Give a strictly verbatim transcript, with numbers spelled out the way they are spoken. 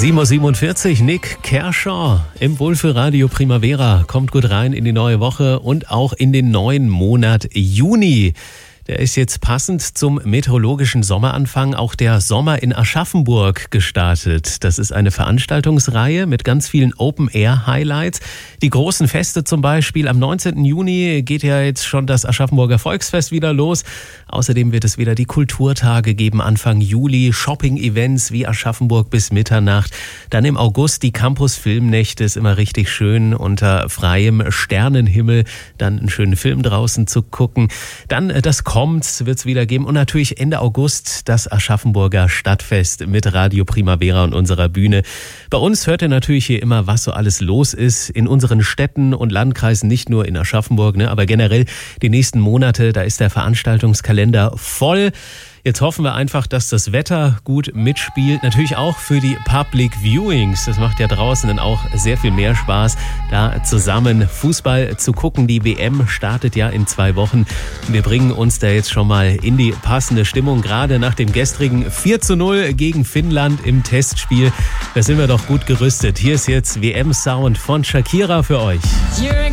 sieben Uhr siebenundvierzig, Nick Kershaw im Wohlfühlradio Primavera. Kommt gut rein in die neue Woche und auch in den neuen Monat Juni. Der ist jetzt passend zum meteorologischen Sommeranfang auch der Sommer in Aschaffenburg gestartet. Das ist eine Veranstaltungsreihe mit ganz vielen Open-Air-Highlights. Die großen Feste zum Beispiel. Am neunzehnten Juni geht ja jetzt schon das Aschaffenburger Volksfest wieder los. Außerdem wird es wieder die Kulturtage geben Anfang Juli. Shopping-Events wie Aschaffenburg bis Mitternacht. Dann im August die Campus-Filmnächte. Ist immer richtig schön unter freiem Sternenhimmel dann einen schönen Film draußen zu gucken. Dann das Kommt wird es wieder geben und natürlich Ende August das Aschaffenburger Stadtfest mit Radio Primavera und unserer Bühne. Bei uns hört ihr natürlich hier immer, was so alles los ist in unseren Städten und Landkreisen, nicht nur in Aschaffenburg, ne, aber generell die nächsten Monate, da ist der Veranstaltungskalender voll. Jetzt hoffen wir einfach, dass das Wetter gut mitspielt. Natürlich auch für die Public Viewings. Das macht ja draußen dann auch sehr viel mehr Spaß, da zusammen Fußball zu gucken. Die W M startet ja in zwei Wochen. Wir bringen uns da jetzt schon mal in die passende Stimmung. Gerade nach dem gestrigen vier zu null gegen Finnland im Testspiel. Da sind wir doch gut gerüstet. Hier ist jetzt W M-Sound von Shakira für euch. You're